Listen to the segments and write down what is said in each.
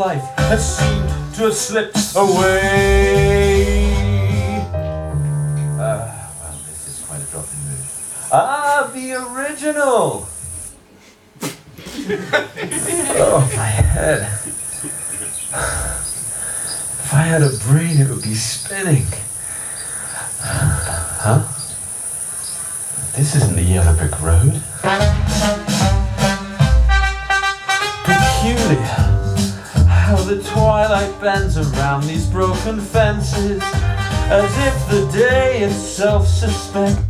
life has seemed to have slipped away. Well, this is quite a drop in mood. The original! Oh, my head. If I had a brain, it would be spinning. Huh? This isn't the Yellow Brick Road. Peculiar how the twilight bends around these broken fences, as if the day itself suspects.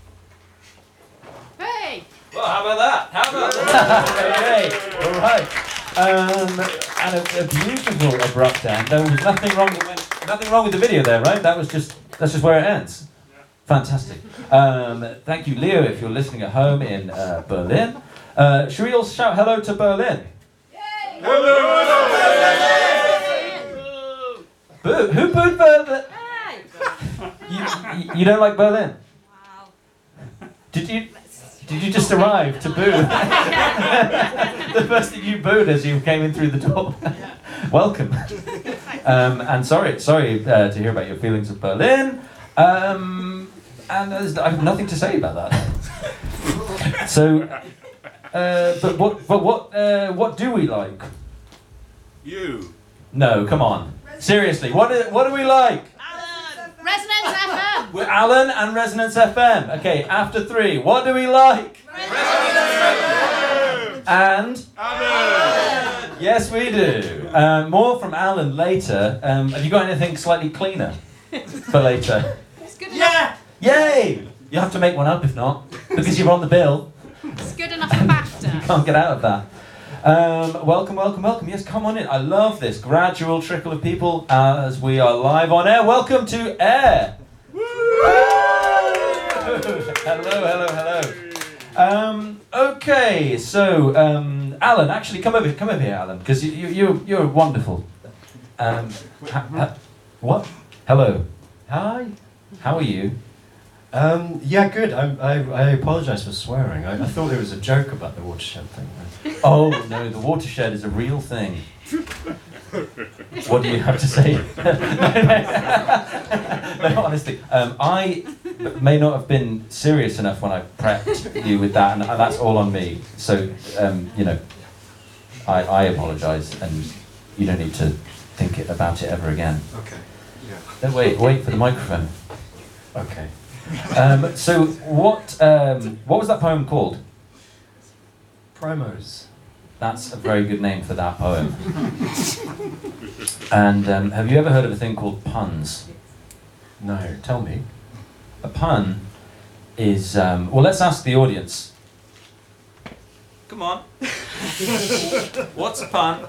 Hey! Well, how about that? How about that? Okay, all right. And a beautiful abrupt end. There was nothing wrong with the video there, right? That's just where it ends. Fantastic. Thank you, Leo, if you're listening at home in Berlin. Should we all shout hello to Berlin? Yay! Hello! Boo! Who booed Berlin? Hey! You don't like Berlin? Wow. Did you just arrive to boo? The first thing you booed as you came in through the door. Welcome. And sorry to hear about your feelings of Berlin. And I have nothing to say about that. So, but what do we like? You. No, come on. Seriously, what do we like? Alan! Resonance FM! We're Alan and Resonance FM. Okay, after 3, what do we like? Resonance FM! And? Alan! Yes, we do. More from Alan later. Have you got anything slightly cleaner for later? It's good enough. Yay! You have to make one up if not, because you're on the bill. It's good enough for BAFTA. Can't get out of that. Welcome. Yes, come on in. I love this gradual trickle of people as we are live on air. Welcome to air. Hello. Okay, so Alan, actually, come over here, Alan, because you're wonderful. What? Hello. Hi. How are you? Yeah, good. I apologise for swearing. I thought there was a joke about the watershed thing. Oh no, the watershed is a real thing. What do you have to say? No, honestly, I may not have been serious enough when I prepped you with that, and that's all on me. So, I apologise, and you don't need to think about it ever again. Okay. Yeah. No, wait for the microphone. Okay. So, what was that poem called? Primos. That's a very good name for that poem. And have you ever heard of a thing called puns? No, tell me. A pun is, well, let's ask the audience. Come on. What's a pun?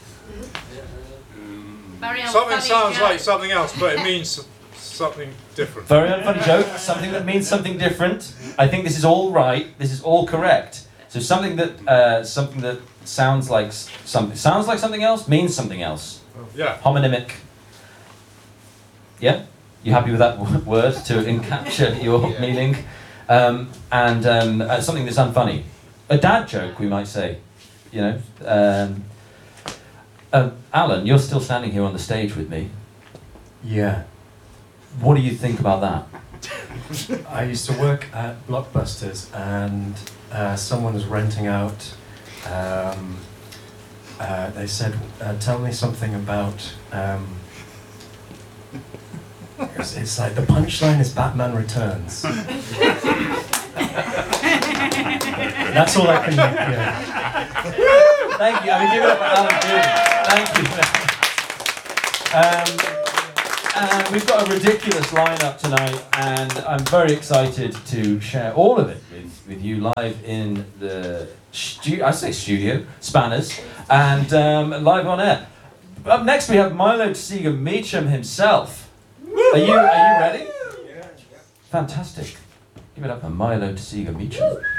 Something sounds like something else, but it means something different. Very unfunny joke, something that means something different. I think this is all right, this is all correct. So something that sounds like something else means something else. Yeah. Homonymic. Yeah? You happy with that word to capture your meaning? And something that's unfunny. A dad joke, we might say. Alan, you're still standing here on the stage with me. Yeah. What do you think about that? I used to work at Blockbusters, and someone was renting out. They said, "Tell me something about." It's like the punchline is Batman Returns. That's all I can. Yeah. Thank you. I mean, give it up for Alan Dooley. Thank you. We've got a ridiculous lineup tonight, and I'm very excited to share all of it with you live in the studio, Spanners, and live on air. Up next, we have Milo Tesiga Meacham himself. Are you ready? Fantastic. Give it up for Milo Tesiga Meacham.